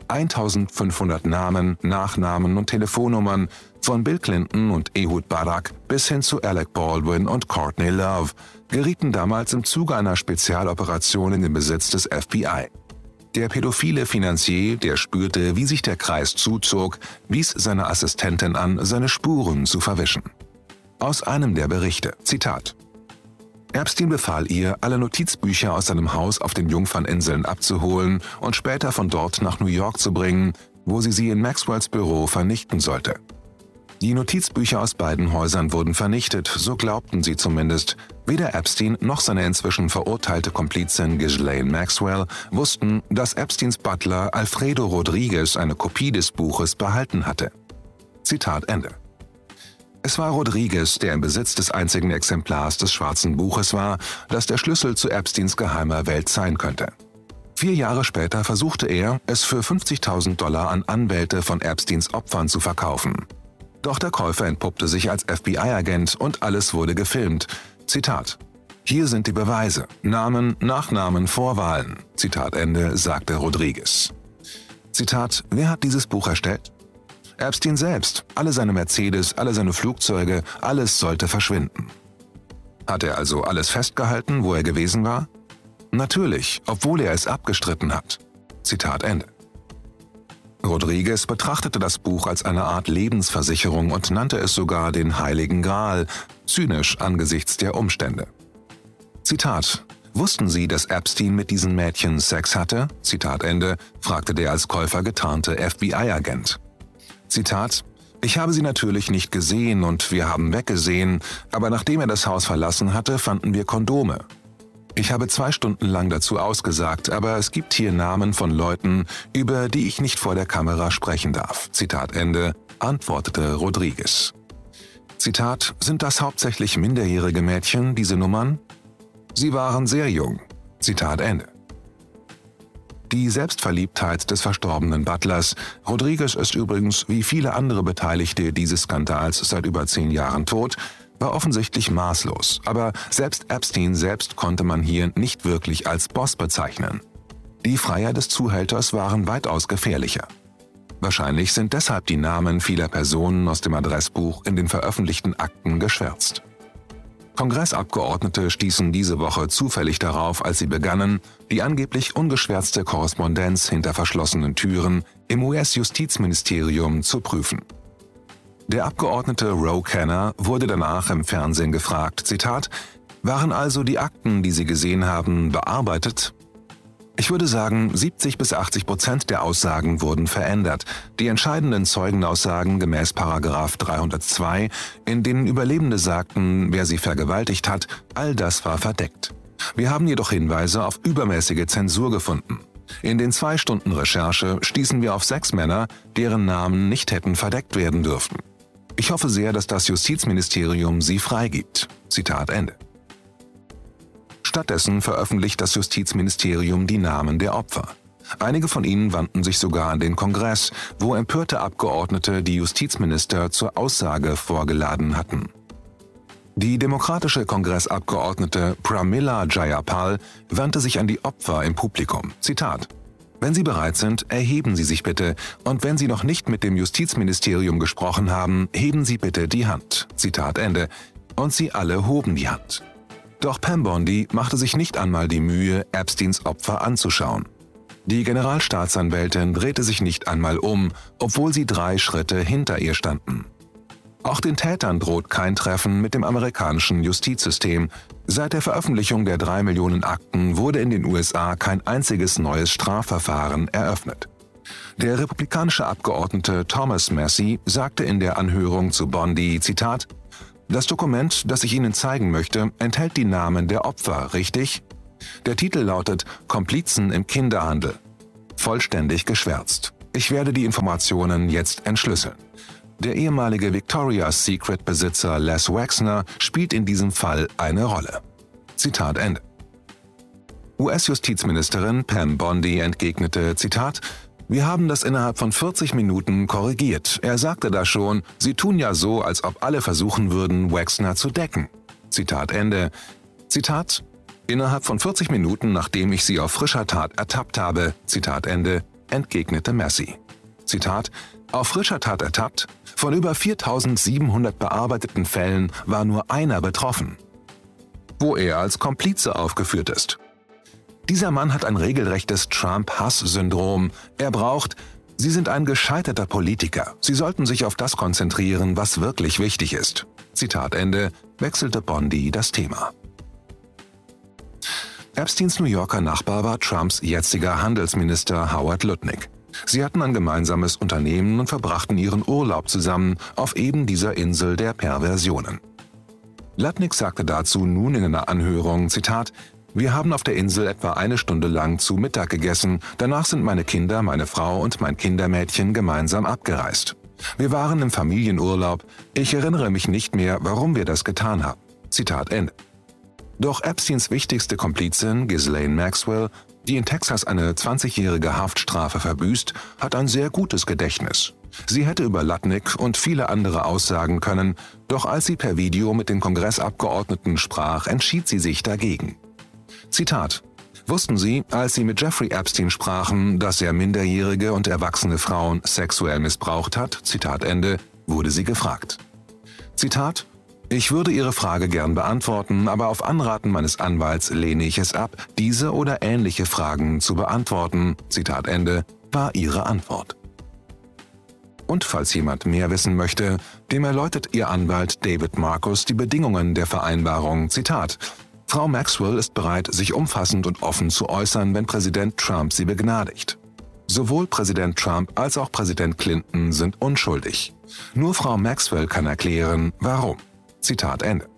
1500 Namen, Nachnamen und Telefonnummern von Bill Clinton und Ehud Barak bis hin zu Alec Baldwin und Courtney Love gerieten damals im Zuge einer Spezialoperation in den Besitz des FBI. Der pädophile Finanzier, der spürte, wie sich der Kreis zuzog, wies seine Assistentin an, seine Spuren zu verwischen. Aus einem der Berichte, Zitat: Epstein befahl ihr, alle Notizbücher aus seinem Haus auf den Jungferninseln abzuholen und später von dort nach New York zu bringen, wo sie in Maxwells Büro vernichten sollte. Die Notizbücher aus beiden Häusern wurden vernichtet, so glaubten sie zumindest. Weder Epstein noch seine inzwischen verurteilte Komplizin Ghislaine Maxwell wussten, dass Epsteins Butler Alfredo Rodriguez eine Kopie des Buches behalten hatte. Zitat Ende. Es war Rodriguez, der im Besitz des einzigen Exemplars des Schwarzen Buches war, das der Schlüssel zu Epsteins geheimer Welt sein könnte. 4 Jahre später versuchte er, es für $50.000 an Anwälte von Epsteins Opfern zu verkaufen. Doch der Käufer entpuppte sich als FBI-Agent und alles wurde gefilmt. Zitat: Hier sind die Beweise. Namen, Nachnamen, Vorwahlen. Zitat Ende, sagte Rodriguez. Zitat: Wer hat dieses Buch erstellt? Epstein selbst. Alle seine Mercedes, alle seine Flugzeuge, alles sollte verschwinden. Hat er also alles festgehalten, wo er gewesen war? Natürlich, obwohl er es abgestritten hat. Zitat Ende. Rodriguez betrachtete das Buch als eine Art Lebensversicherung und nannte es sogar den Heiligen Gral, zynisch angesichts der Umstände. Zitat: Wussten Sie, dass Epstein mit diesen Mädchen Sex hatte? Zitat Ende, fragte der als Käufer getarnte FBI-Agent. Zitat: Ich habe sie natürlich nicht gesehen und wir haben weggesehen, aber nachdem er das Haus verlassen hatte, fanden wir Kondome. Ich habe 2 Stunden lang dazu ausgesagt, aber es gibt hier Namen von Leuten, über die ich nicht vor der Kamera sprechen darf. Zitat Ende, antwortete Rodriguez. Zitat: Sind das hauptsächlich minderjährige Mädchen, diese Nummern? Sie waren sehr jung. Zitat Ende. Die Selbstverliebtheit des verstorbenen Butlers, Rodriguez ist übrigens wie viele andere Beteiligte dieses Skandals seit über 10 Jahren tot, war offensichtlich maßlos, aber selbst Epstein selbst konnte man hier nicht wirklich als Boss bezeichnen. Die Freier des Zuhälters waren weitaus gefährlicher. Wahrscheinlich sind deshalb die Namen vieler Personen aus dem Adressbuch in den veröffentlichten Akten geschwärzt. Kongressabgeordnete stießen diese Woche zufällig darauf, als sie begannen, die angeblich ungeschwärzte Korrespondenz hinter verschlossenen Türen im US-Justizministerium zu prüfen. Der Abgeordnete Ro Khanna wurde danach im Fernsehen gefragt, Zitat: Waren also die Akten, die Sie gesehen haben, bearbeitet? Ich würde sagen, 70-80% der Aussagen wurden verändert. Die entscheidenden Zeugenaussagen gemäß § 302, in denen Überlebende sagten, wer sie vergewaltigt hat, all das war verdeckt. Wir haben jedoch Hinweise auf übermäßige Zensur gefunden. In den 2 Stunden Recherche stießen wir auf 6 Männer, deren Namen nicht hätten verdeckt werden dürfen. Ich hoffe sehr, dass das Justizministerium sie freigibt. Zitat Ende. Stattdessen veröffentlicht das Justizministerium die Namen der Opfer. Einige von ihnen wandten sich sogar an den Kongress, wo empörte Abgeordnete die Justizminister zur Aussage vorgeladen hatten. Die demokratische Kongressabgeordnete Pramila Jayapal wandte sich an die Opfer im Publikum. Zitat: Wenn Sie bereit sind, erheben Sie sich bitte, und wenn Sie noch nicht mit dem Justizministerium gesprochen haben, heben Sie bitte die Hand. Zitat Ende. Und sie alle hoben die Hand. Doch Pam Bondi machte sich nicht einmal die Mühe, Epsteins Opfer anzuschauen. Die Generalstaatsanwältin drehte sich nicht einmal um, obwohl sie 3 Schritte hinter ihr standen. Auch den Tätern droht kein Treffen mit dem amerikanischen Justizsystem. Seit der Veröffentlichung der 3 Millionen Akten wurde in den USA kein einziges neues Strafverfahren eröffnet. Der republikanische Abgeordnete Thomas Massie sagte in der Anhörung zu Bondi, Zitat: Das Dokument, das ich Ihnen zeigen möchte, enthält die Namen der Opfer, richtig? Der Titel lautet »Komplizen im Kinderhandel«. Vollständig geschwärzt. Ich werde die Informationen jetzt entschlüsseln. Der ehemalige Victoria's Secret-Besitzer Les Wexner spielt in diesem Fall eine Rolle. Zitat Ende. US-Justizministerin Pam Bondi entgegnete, Zitat, »Wir haben das innerhalb von 40 Minuten korrigiert. Er sagte da schon, Sie tun ja so, als ob alle versuchen würden, Wexner zu decken.« Zitat Ende. Zitat, »Innerhalb von 40 Minuten, nachdem ich sie auf frischer Tat ertappt habe«, Zitat Ende, entgegnete Massey. Zitat, »Auf frischer Tat ertappt? Von über 4.700 bearbeiteten Fällen war nur einer betroffen, wo er als Komplize aufgeführt ist. Dieser Mann hat ein regelrechtes Trump-Hass-Syndrom. Er braucht, Sie sind ein gescheiterter Politiker. Sie sollten sich auf das konzentrieren, was wirklich wichtig ist.« Zitat Ende, wechselte Bondi das Thema. Epsteins New Yorker Nachbar war Trumps jetziger Handelsminister Howard Lutnick. Sie hatten ein gemeinsames Unternehmen und verbrachten ihren Urlaub zusammen auf eben dieser Insel der Perversionen. Lutnick sagte dazu nun in einer Anhörung, Zitat, »Wir haben auf der Insel etwa eine Stunde lang zu Mittag gegessen, danach sind meine Kinder, meine Frau und mein Kindermädchen gemeinsam abgereist. Wir waren im Familienurlaub, ich erinnere mich nicht mehr, warum wir das getan haben.« Zitat Ende. Doch Epsteins wichtigste Komplizin, Ghislaine Maxwell, die in Texas eine 20-jährige Haftstrafe verbüßt, hat ein sehr gutes Gedächtnis. Sie hätte über Lutnick und viele andere aussagen können, doch als sie per Video mit den Kongressabgeordneten sprach, entschied sie sich dagegen. Zitat, »Wussten Sie, als Sie mit Jeffrey Epstein sprachen, dass er minderjährige und erwachsene Frauen sexuell missbraucht hat?« Zitat Ende, wurde sie gefragt. Zitat, »Ich würde Ihre Frage gern beantworten, aber auf Anraten meines Anwalts lehne ich es ab, diese oder ähnliche Fragen zu beantworten.« Zitat Ende, war ihre Antwort. Und falls jemand mehr wissen möchte, dem erläutert ihr Anwalt David Marcus die Bedingungen der Vereinbarung, Zitat, »Frau Maxwell ist bereit, sich umfassend und offen zu äußern, wenn Präsident Trump sie begnadigt. Sowohl Präsident Trump als auch Präsident Clinton sind unschuldig. Nur Frau Maxwell kann erklären, warum.« Zitat Ende.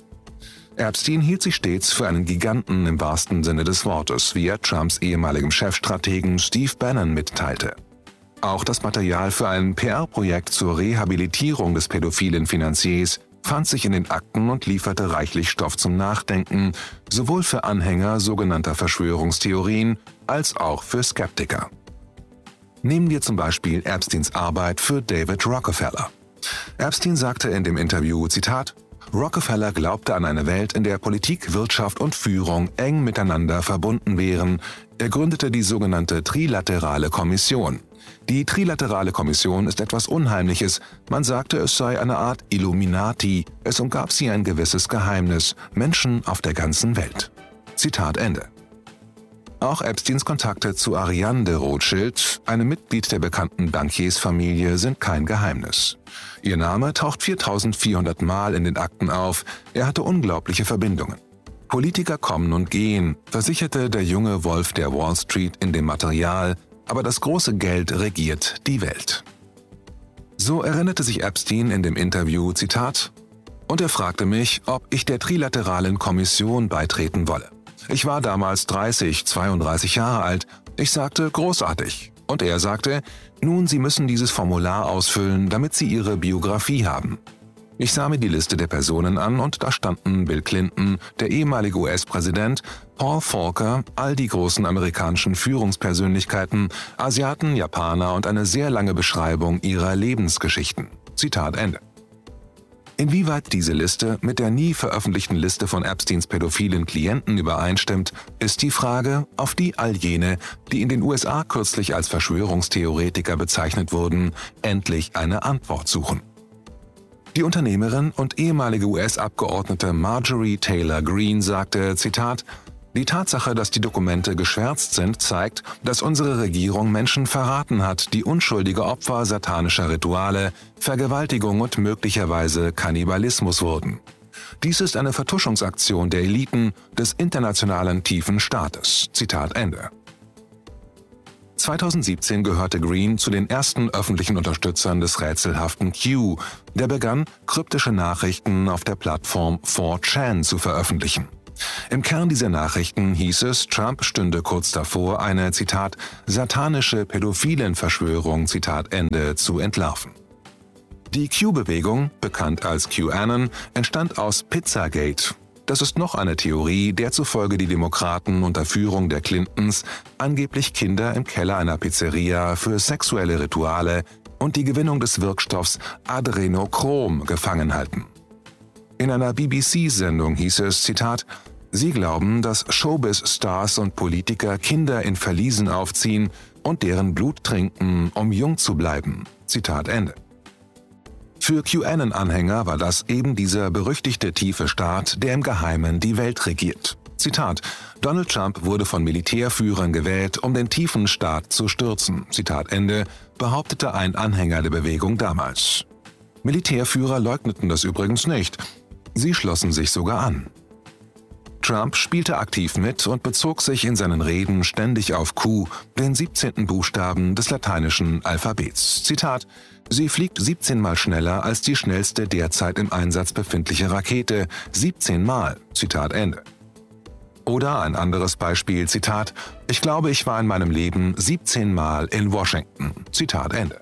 Epstein hielt sich stets für einen Giganten im wahrsten Sinne des Wortes, wie er Trumps ehemaligem Chefstrategen Steve Bannon mitteilte. Auch das Material für ein PR-Projekt zur Rehabilitierung des pädophilen Finanziers fand sich in den Akten und lieferte reichlich Stoff zum Nachdenken, sowohl für Anhänger sogenannter Verschwörungstheorien als auch für Skeptiker. Nehmen wir zum Beispiel Epsteins Arbeit für David Rockefeller. Epstein sagte in dem Interview, Zitat, »Rockefeller glaubte an eine Welt, in der Politik, Wirtschaft und Führung eng miteinander verbunden wären. Er gründete die sogenannte Trilaterale Kommission. Die Trilaterale Kommission ist etwas Unheimliches. Man sagte, es sei eine Art Illuminati. Es umgab sie ein gewisses Geheimnis. Menschen auf der ganzen Welt.« Zitat Ende. Auch Epsteins Kontakte zu Ariane de Rothschild, einem Mitglied der bekannten Bankiersfamilie, sind kein Geheimnis. Ihr Name taucht 4.400 Mal in den Akten auf. Er hatte unglaubliche Verbindungen. Politiker kommen und gehen, versicherte der junge Wolf der Wall Street in dem Material, aber das große Geld regiert die Welt. So erinnerte sich Epstein in dem Interview, Zitat, »Und er fragte mich, ob ich der Trilateralen Kommission beitreten wolle. Ich war damals 32 Jahre alt. Ich sagte, großartig. Und er sagte, nun, Sie müssen dieses Formular ausfüllen, damit Sie Ihre Biografie haben. Ich sah mir die Liste der Personen an und da standen Bill Clinton, der ehemalige US-Präsident, Paul Volcker, all die großen amerikanischen Führungspersönlichkeiten, Asiaten, Japaner und eine sehr lange Beschreibung ihrer Lebensgeschichten.« Zitat Ende. Inwieweit diese Liste mit der nie veröffentlichten Liste von Epsteins pädophilen Klienten übereinstimmt, ist die Frage, auf die all jene, die in den USA kürzlich als Verschwörungstheoretiker bezeichnet wurden, endlich eine Antwort suchen. Die Unternehmerin und ehemalige US-Abgeordnete Marjorie Taylor Greene sagte, Zitat, »Die Tatsache, dass die Dokumente geschwärzt sind, zeigt, dass unsere Regierung Menschen verraten hat, die unschuldige Opfer satanischer Rituale, Vergewaltigung und möglicherweise Kannibalismus wurden. Dies ist eine Vertuschungsaktion der Eliten des internationalen tiefen Staates.« Zitat Ende. 2017 gehörte Greene zu den ersten öffentlichen Unterstützern des rätselhaften Q, der begann, kryptische Nachrichten auf der Plattform 4chan zu veröffentlichen. Im Kern dieser Nachrichten hieß es, Trump stünde kurz davor, eine, Zitat, satanische Pädophilen-Verschwörung, Zitat Ende, zu entlarven. Die Q-Bewegung, bekannt als QAnon, entstand aus Pizzagate. Das ist noch eine Theorie, der zufolge die Demokraten unter Führung der Clintons angeblich Kinder im Keller einer Pizzeria für sexuelle Rituale und die Gewinnung des Wirkstoffs Adrenochrom gefangen halten. In einer BBC-Sendung hieß es, Zitat, Sie glauben, dass Showbiz-Stars und Politiker Kinder in Verliesen aufziehen und deren Blut trinken, um jung zu bleiben. Zitat Ende. Für QAnon-Anhänger war das eben dieser berüchtigte tiefe Staat, der im Geheimen die Welt regiert. Zitat: Donald Trump wurde von Militärführern gewählt, um den tiefen Staat zu stürzen. Zitat Ende, behauptete ein Anhänger der Bewegung damals. Militärführer leugneten das übrigens nicht. Sie schlossen sich sogar an. Trump spielte aktiv mit und bezog sich in seinen Reden ständig auf Q, den 17. Buchstaben des lateinischen Alphabets. Zitat: Sie fliegt 17 Mal schneller als die schnellste derzeit im Einsatz befindliche Rakete. 17 Mal. Zitat Ende. Oder ein anderes Beispiel, Zitat: Ich glaube, ich war in meinem Leben 17 Mal in Washington. Zitat Ende.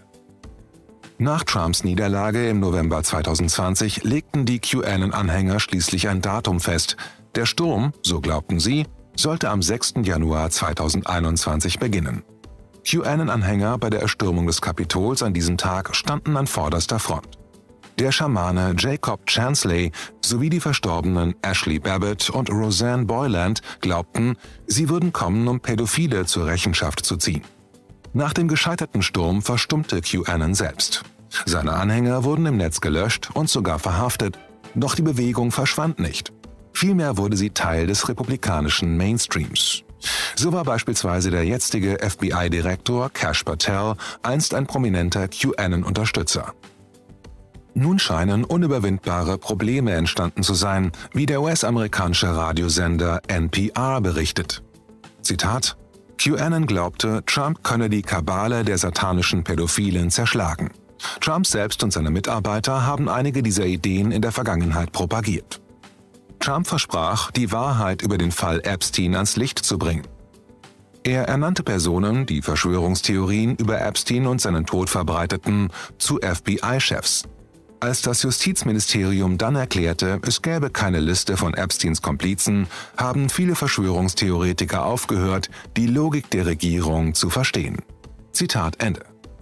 Nach Trumps Niederlage im November 2020 legten die QAnon-Anhänger schließlich ein Datum fest. Der Sturm, so glaubten sie, sollte am 6. Januar 2021 beginnen. QAnon-Anhänger bei der Erstürmung des Kapitols an diesem Tag standen an vorderster Front. Der Schamane Jacob Chansley sowie die verstorbenen Ashley Babbitt und Roseanne Boyland glaubten, sie würden kommen, um Pädophile zur Rechenschaft zu ziehen. Nach dem gescheiterten Sturm verstummte QAnon selbst. Seine Anhänger wurden im Netz gelöscht und sogar verhaftet, doch die Bewegung verschwand nicht. Vielmehr wurde sie Teil des republikanischen Mainstreams. So war beispielsweise der jetzige FBI-Direktor Kash Patel einst ein prominenter QAnon-Unterstützer. Nun scheinen unüberwindbare Probleme entstanden zu sein, wie der US-amerikanische Radiosender NPR berichtet. Zitat: QAnon glaubte, Trump könne die Kabale der satanischen Pädophilen zerschlagen. Trump selbst und seine Mitarbeiter haben einige dieser Ideen in der Vergangenheit propagiert. Trump versprach, die Wahrheit über den Fall Epstein ans Licht zu bringen. Er ernannte Personen, die Verschwörungstheorien über Epstein und seinen Tod verbreiteten, zu FBI-Chefs. Als das Justizministerium dann erklärte, es gäbe keine Liste von Epsteins Komplizen, haben viele Verschwörungstheoretiker aufgehört, die Logik der Regierung zu verstehen. Zitat Ende.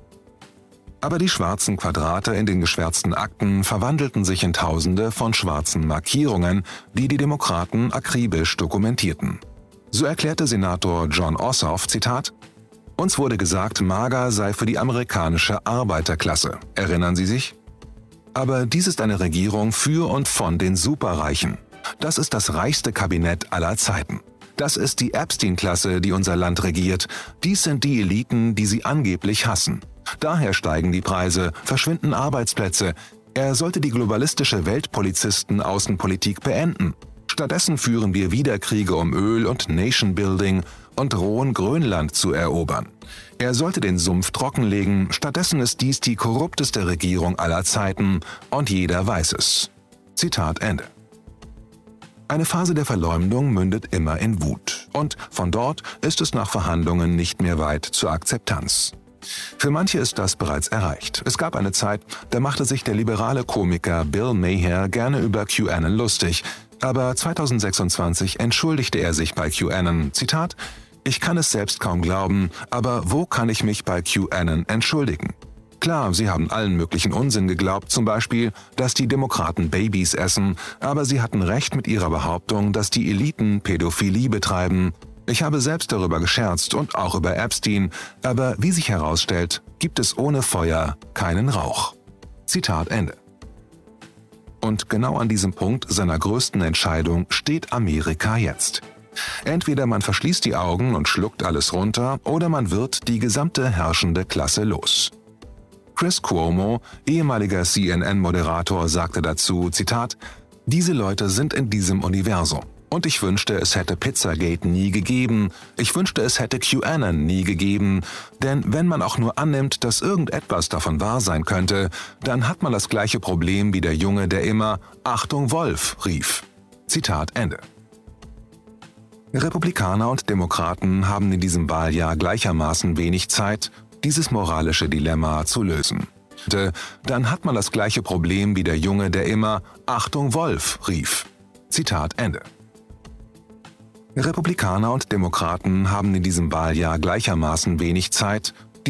Aber die schwarzen Quadrate in den geschwärzten Akten verwandelten sich in Tausende von schwarzen Markierungen, die die Demokraten akribisch dokumentierten. So erklärte Senator Jon Ossoff, Zitat: Uns wurde gesagt, MAGA sei für die amerikanische Arbeiterklasse. Erinnern Sie sich? Aber dies ist eine Regierung für und von den Superreichen. Das ist das reichste Kabinett aller Zeiten. Das ist die Epstein-Klasse, die unser Land regiert. Dies sind die Eliten, die sie angeblich hassen. Daher steigen die Preise, verschwinden Arbeitsplätze. Er sollte die globalistische Weltpolizisten-Außenpolitik beenden. Stattdessen führen wir wieder Kriege um Öl und Nation-Building und drohen Grönland zu erobern. Er sollte den Sumpf trockenlegen, stattdessen ist dies die korrupteste Regierung aller Zeiten und jeder weiß es. Zitat Ende. Eine Phase der Verleumdung mündet immer in Wut und von dort ist es nach Verhandlungen nicht mehr weit zur Akzeptanz. Für manche ist das bereits erreicht. Es gab eine Zeit, da machte sich der liberale Komiker Bill Maher gerne über QAnon lustig, aber 2026 entschuldigte er sich bei QAnon, Zitat: Ich kann es selbst kaum glauben, aber wo kann ich mich bei QAnon entschuldigen? Klar, sie haben allen möglichen Unsinn geglaubt, zum Beispiel, dass die Demokraten Babys essen, aber sie hatten recht mit ihrer Behauptung, dass die Eliten Pädophilie betreiben. Ich habe selbst darüber gescherzt und auch über Epstein, aber wie sich herausstellt, gibt es ohne Feuer keinen Rauch. Zitat Ende. Und genau an diesem Punkt seiner größten Entscheidung steht Amerika jetzt. Entweder man verschließt die Augen und schluckt alles runter, oder man wird die gesamte herrschende Klasse los. Chris Cuomo, ehemaliger CNN-Moderator, sagte dazu, Zitat: Diese Leute sind in diesem Universum. Und ich wünschte, es hätte Pizzagate nie gegeben. Ich wünschte, es hätte QAnon nie gegeben. Denn wenn man auch nur annimmt, dass irgendetwas davon wahr sein könnte, dann hat man das gleiche Problem wie der Junge, der immer »Achtung Wolf« rief. Zitat Ende. Republikaner und Demokraten haben in diesem Wahljahr gleichermaßen wenig Zeit, dieses moralische Dilemma zu lösen. Dann hat man das gleiche Problem wie der Junge, der immer »Achtung Wolf« rief. Zitat Ende. Republikaner und Demokraten haben in diesem Wahljahr gleichermaßen wenig Zeit,